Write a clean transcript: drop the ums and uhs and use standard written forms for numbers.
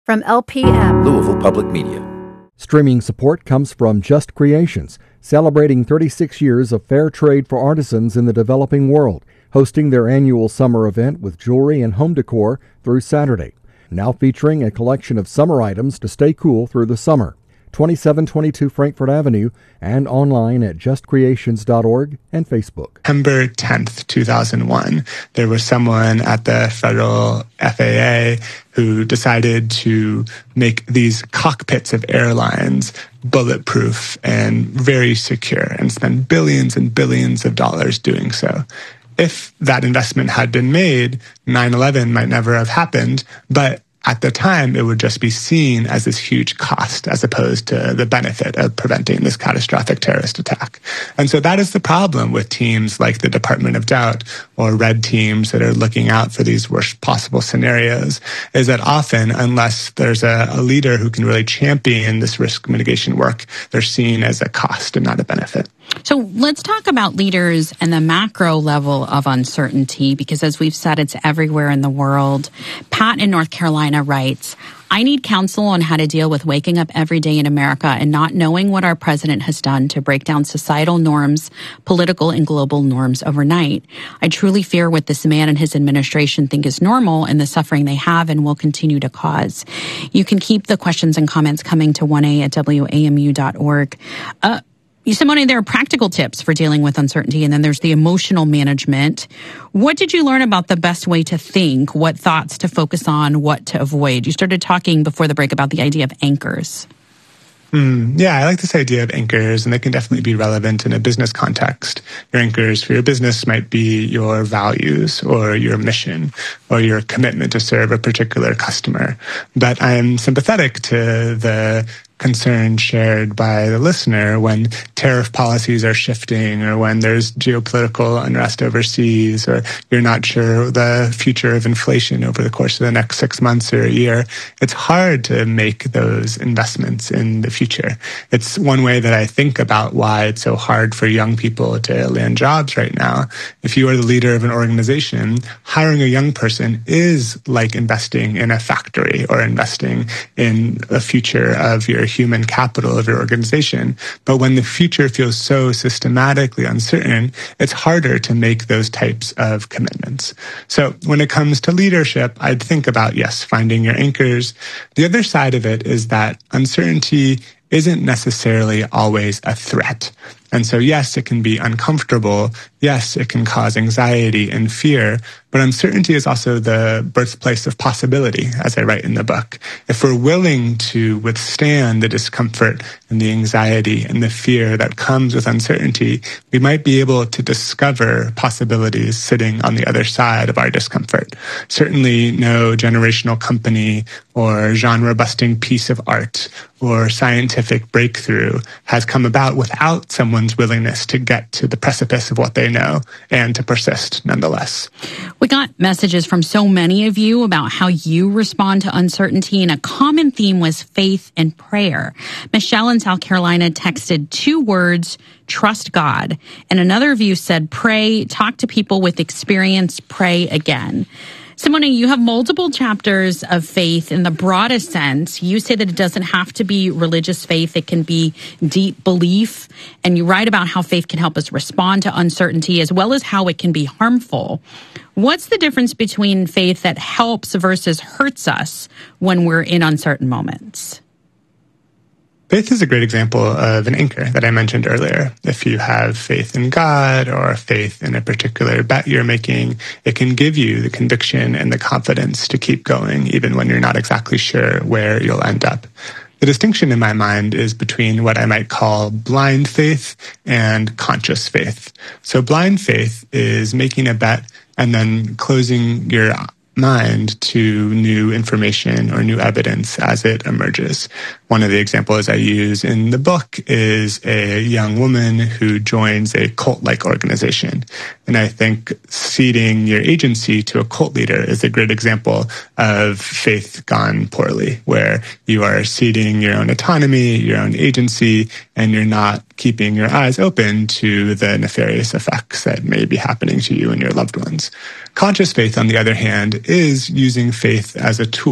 From LPM, Louisville Public Media. Streaming support comes from Just Creations, celebrating 36 years of fair trade for artisans in the developing world, hosting their annual summer event with jewelry and home decor through Saturday. Now featuring a collection of summer items to stay cool through the summer. 2722 Frankfort Avenue and online at justcreations.org and Facebook. September 10th, 2001, there was someone at the federal FAA who decided to make these cockpits of airlines bulletproof and very secure and spend billions and billions of dollars doing so. If that investment had been made, 9/11 might never have happened, but at the time, it would just be seen as this huge cost as opposed to the benefit of preventing this catastrophic terrorist attack. And so that is the problem with teams like the Department of Doubt or red teams that are looking out for these worst possible scenarios, is that often, unless there's a leader who can really champion this risk mitigation work, they're seen as a cost and not a benefit. So let's talk about leaders and the macro level of uncertainty, because as we've said, it's everywhere in the world. Pat in North Carolina writes, I need counsel on how to deal with waking up every day in America and not knowing what our president has done to break down societal norms, political and global norms overnight. I truly fear what this man and his administration think is normal and the suffering they have and will continue to cause. You can keep the questions and comments coming to 1a@wamu.org. Simone, there are practical tips for dealing with uncertainty, and then there's the emotional management. What did you learn about the best way to think, what thoughts to focus on, what to avoid? You started talking before the break about the idea of anchors. Yeah, I like this idea of anchors, and they can definitely be relevant in a business context. Your anchors for your business might be your values or your mission or your commitment to serve a particular customer. But I am sympathetic to the concern shared by the listener when tariff policies are shifting or when there's geopolitical unrest overseas or you're not sure the future of inflation over the course of the next 6 months or a year. It's hard to make those investments in the future. It's one way that I think about why it's so hard for young people to land jobs right now. If you are the leader of an organization, hiring a young person is like investing in a factory or investing in the future of your human capital of your organization. But when the future feels so systematically uncertain, it's harder to make those types of commitments. So when it comes to leadership, I'd think about, yes, finding your anchors. The other side of it is that uncertainty isn't necessarily always a threat. And so, yes, it can be uncomfortable. Yes, it can cause anxiety and fear. But uncertainty is also the birthplace of possibility, as I write in the book. If we're willing to withstand the discomfort and the anxiety and the fear that comes with uncertainty, we might be able to discover possibilities sitting on the other side of our discomfort. Certainly no generational company or genre-busting piece of art or scientific breakthrough has come about without someone's willingness to get to the precipice of what they know and to persist nonetheless. We got messages from so many of you about how you respond to uncertainty, and a common theme was faith and prayer. Michelle in South Carolina texted 2 words, trust God. And another of you said, pray, talk to people with experience, pray again. Simone, you have multiple chapters of faith in the broadest sense. You say that it doesn't have to be religious faith. It can be deep belief. And you write about how faith can help us respond to uncertainty as well as how it can be harmful. What's the difference between faith that helps versus hurts us when we're in uncertain moments? Faith is a great example of an anchor that I mentioned earlier. If you have faith in God or faith in a particular bet you're making, it can give you the conviction and the confidence to keep going, even when you're not exactly sure where you'll end up. The distinction in my mind is between what I might call blind faith and conscious faith. So blind faith is making a bet and then closing your mind to new information or new evidence as it emerges. One of the examples I use in the book is a young woman who joins a cult-like organization. And I think ceding your agency to a cult leader is a great example of faith gone poorly, where you are ceding your own autonomy, your own agency, and you're not keeping your eyes open to the nefarious effects that may be happening to you and your loved ones. Conscious faith, on the other hand, is using faith as a tool